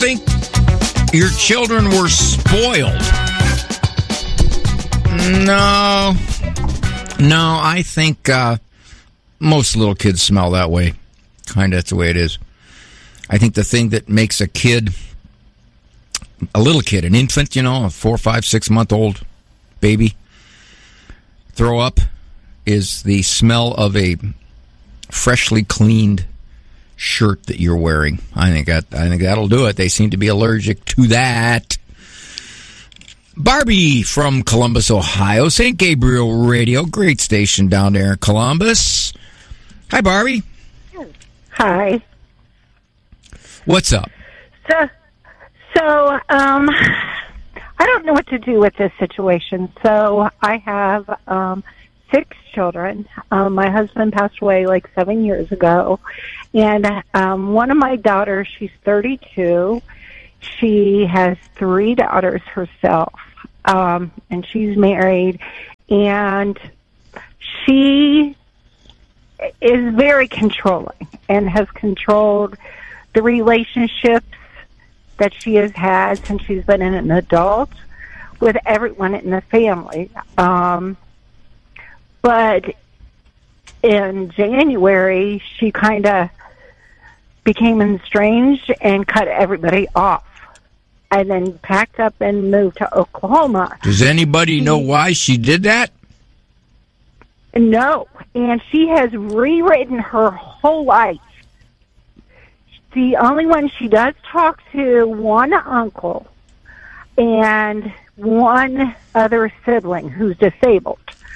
think your children were spoiled? No, I think most little kids smell that way. Kind of, that's the way it is. I think the thing that makes a little kid, an infant, a 4, 5, 6 month old baby, throw up is the smell of a freshly cleaned shirt that you're wearing. I think that'll do it. They seem to be allergic to that. Barbie from Columbus, Ohio, St. Gabriel Radio, great station down there in Columbus. Hi, Barbie. Hi. What's up? So, I don't know what to do with this situation. So I have 6 children. My husband passed away like 7 years ago. And one of my daughters, she's 32. She has 3 daughters herself. And she's married. And she is very controlling and has controlled the relationships that she has had since she's been an adult with everyone in the family. But in January, she kind of became estranged and cut everybody off, and then packed up and moved to Oklahoma. Does anybody know why she did that? No, and she has rewritten her whole life. The only one she does talk to, one uncle and one other sibling who's disabled.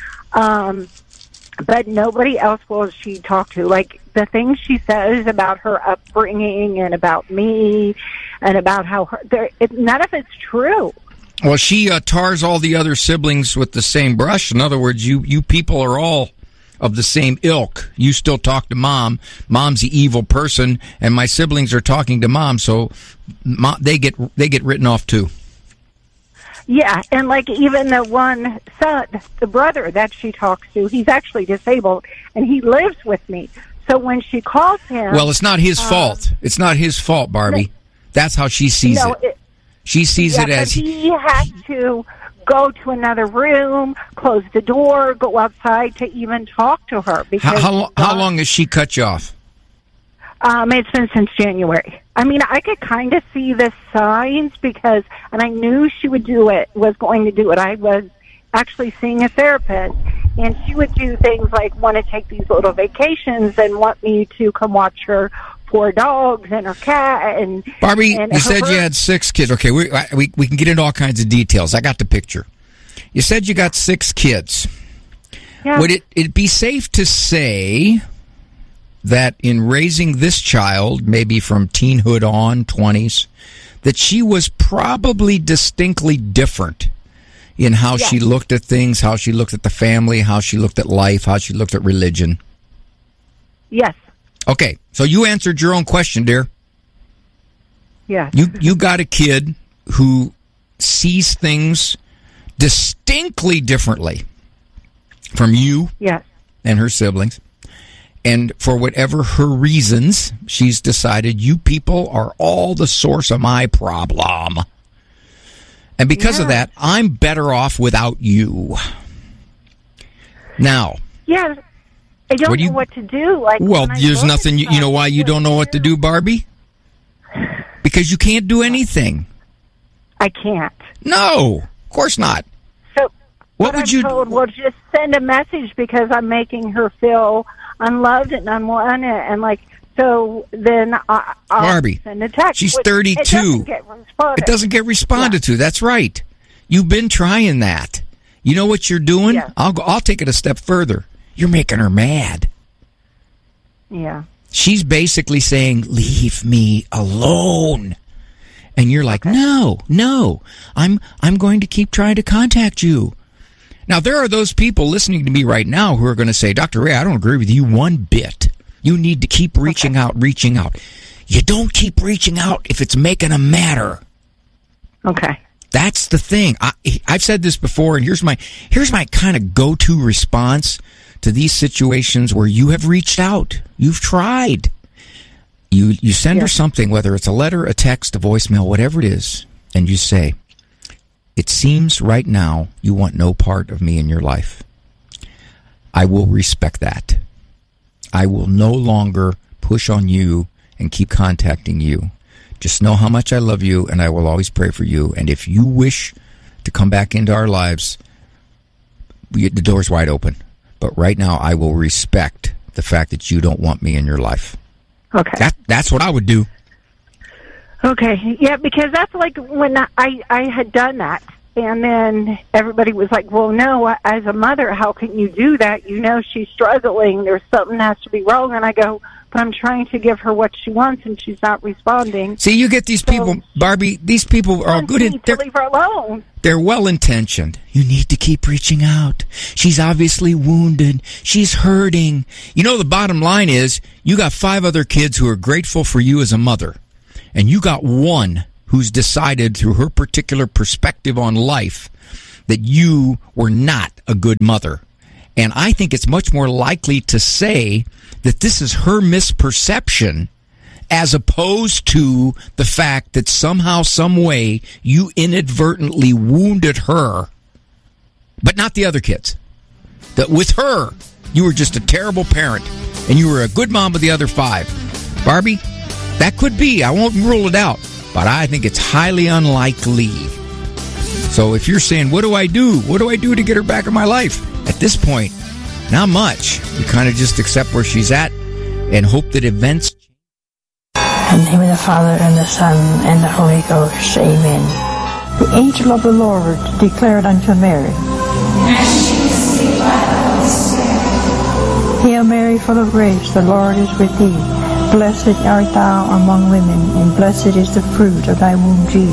But nobody else will she talk to. Like, the things she says about her upbringing and about me and about how none of it's true. Well, she tars all the other siblings with the same brush. In other words, you people are all of the same ilk. You still talk to Mom. Mom's the evil person, and my siblings are talking to Mom, so they get written off too. Yeah, and like even the one son, the brother that she talks to, he's actually disabled, and he lives with me. So when she calls him... Well, it's not his fault. It's not his fault, Barbie. That's how she sees it. She sees it as... he has to go to another room, close the door, go outside to even talk to her. Because how long has she cut you off? It's been since January. I mean, I could kind of see the signs and I knew she was going to do it. I was actually seeing a therapist, and she would do things like want to take these little vacations and want me to come watch her 4 dogs and her cat. And Barbie, you said you had 6 kids. Okay, we can get into all kinds of details. I got the picture. You said you got 6 kids. Yeah. Would it be safe to say that in raising this child, maybe from teenhood on, 20s, that she was probably distinctly different in how she looked at things, how she looked at the family, how she looked at life, how she looked at religion? Yes. Okay, so you answered your own question, dear. Yes. You got a kid who sees things distinctly differently from you and her siblings. And for whatever her reasons, she's decided you people are all the source of my problem. And because of that, I'm better off without you. Now. Yeah, I don't know what to do. Well, there's nothing. You know why you don't know what to do, Barbie? Because you can't do anything. I can't. No, of course not. So what would you do? Well, just send a message because I'm making her feel unloved and unwanted, and so then I'll Barbie, send a text. She's 32. It doesn't get responded to. That's right. You've been trying that. You know what you're doing? Yeah. I'll take it a step further. You're making her mad. Yeah. She's basically saying, "Leave me alone." And you're like, "No, I'm going to keep trying to contact you." Now, there are those people listening to me right now who are going to say, Dr. Ray, I don't agree with you one bit. You need to keep reaching out. You don't keep reaching out if it's making a matter. Okay. That's the thing. I've said this before, and here's my kind of go-to response to these situations where you have reached out. You've tried. You send her something, whether it's a letter, a text, a voicemail, whatever it is, and you say, it seems right now you want no part of me in your life. I will respect that. I will no longer push on you and keep contacting you. Just know how much I love you, and I will always pray for you. And if you wish to come back into our lives, the door's wide open. But right now, I will respect the fact that you don't want me in your life. Okay. That's what I would do. Okay. Yeah, because that's like when I had done that. And then everybody was like, well, no, as a mother, how can you do that? You know she's struggling. There's something has to be wrong. And I go, but I'm trying to give her what she wants, and she's not responding. See, you get these people, Barbie, these people are good. Leave her alone. They're well-intentioned. You need to keep reaching out. She's obviously wounded. She's hurting. You know, the bottom line is you got 5 other kids who are grateful for you as a mother, and you got one who's decided through her particular perspective on life that you were not a good mother. And I think it's much more likely to say that this is her misperception as opposed to the fact that somehow, some way, you inadvertently wounded her, but not the other kids. That with her, you were just a terrible parent, and you were a good mom with the other 5. Barbie, that could be. I won't rule it out. But I think it's highly unlikely. So if you're saying, what do I do? What do I do to get her back in my life? At this point, not much. You kind of just accept where she's at and hope that events... In the name of the Father, and the Son, and the Holy Ghost. Amen. The angel of the Lord declared unto Mary, Hail Mary, full of grace, the Lord is with thee. Blessed art thou among women, and blessed is the fruit of thy womb, Jesus.